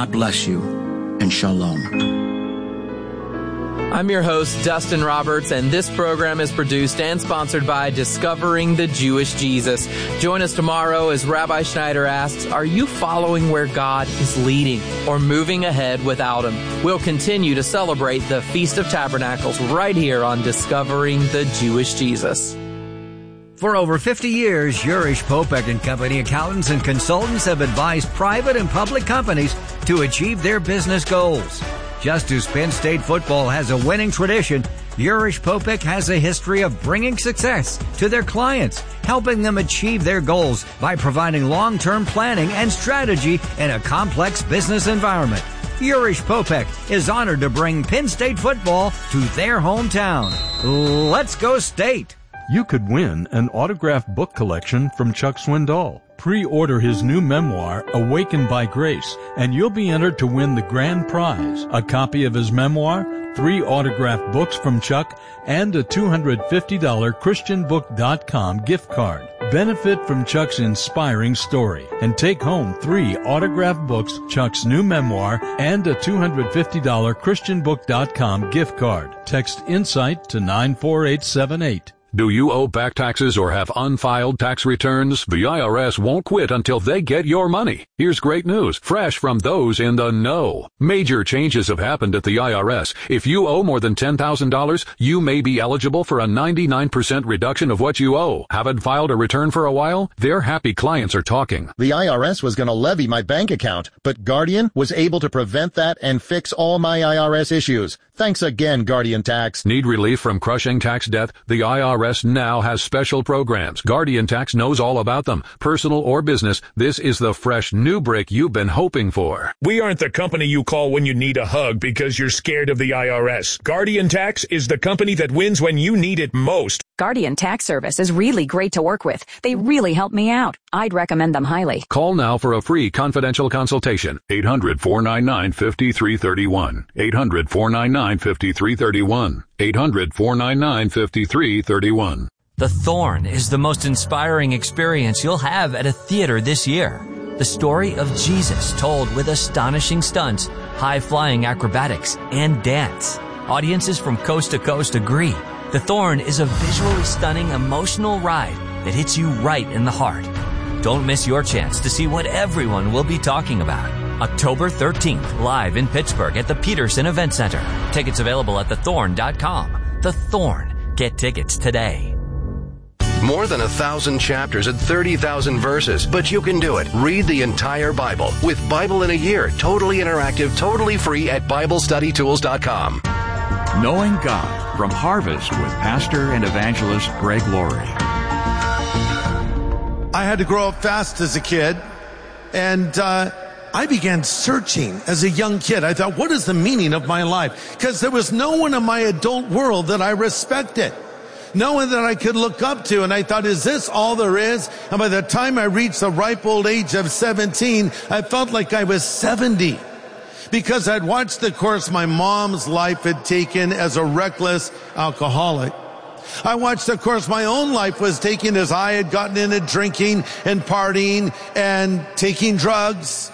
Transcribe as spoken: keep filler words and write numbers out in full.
God bless you, and shalom. I'm your host, Dustin Roberts, and this program is produced and sponsored by Discovering the Jewish Jesus. Join us tomorrow as Rabbi Schneider asks, are you following where God is leading or moving ahead without Him? We'll continue to celebrate the Feast of Tabernacles right here on Discovering the Jewish Jesus. For over fifty years, Yurish Popek and Company accountants and consultants have advised private and public companies to achieve their business goals. Just as Penn State football has a winning tradition, Yurish Popek has a history of bringing success to their clients, helping them achieve their goals by providing long-term planning and strategy in a complex business environment. Yurish Popek is honored to bring Penn State football to their hometown. Let's go State! You could win an autographed book collection from Chuck Swindoll. Pre-order his new memoir, Awakened by Grace, and you'll be entered to win the grand prize, a copy of his memoir, three autographed books from Chuck, and a two hundred fifty dollars Christian Book dot com gift card. Benefit from Chuck's inspiring story and take home three autographed books, Chuck's new memoir, and a two hundred fifty dollars Christian Book dot com gift card. Text INSIGHT to nine four eight seven eight. Do you owe back taxes or have unfiled tax returns? The I R S won't quit until they get your money. Here's great news, fresh from those in the know. Major changes have happened at the I R S. If you owe more than ten thousand dollars, you may be eligible for a ninety-nine percent reduction of what you owe. Haven't filed a return for a while? Their happy clients are talking. The I R S was going to levy my bank account, but Guardian was able to prevent that and fix all my I R S issues. Thanks again, Guardian Tax. Need relief from crushing tax debt? The I R S now has special programs. Guardian Tax knows all about them. Personal or business, this is the fresh new brick you've been hoping for. We aren't the company you call when you need a hug because you're scared of the I R S. Guardian Tax is the company that wins when you need it most. Guardian Tax Service is really great to work with. They really help me out. I'd recommend them highly. Call now for a free confidential consultation. eight hundred, four nine nine, five three three one. eight hundred, four nine nine, five three three one. eight hundred, four nine nine, five three three one. The Thorn is the most inspiring experience you'll have at a theater this year. The story of Jesus told with astonishing stunts, high-flying acrobatics, and dance. Audiences from coast to coast agree. The Thorn is a visually stunning, emotional ride that hits you right in the heart. Don't miss your chance to see what everyone will be talking about. October thirteenth, live in Pittsburgh at the Peterson Event Center. Tickets available at the thorn dot com. The Thorn. Get tickets today. More than a thousand chapters and thirty thousand verses, but you can do it. Read the entire Bible with Bible in a Year, totally interactive, totally free at Bible Study Tools dot com. Knowing God from Harvest with Pastor and Evangelist Greg Laurie. I had to grow up fast as a kid, and uh, I began searching as a young kid. I thought, what is the meaning of my life? Because there was no one in my adult world that I respected. No one that I could look up to. And I thought, is this all there is? And by the time I reached the ripe old age of seventeen, I felt like I was seventy. Because I'd watched the course my mom's life had taken as a reckless alcoholic. I watched the course my own life was taking as I had gotten into drinking and partying and taking drugs.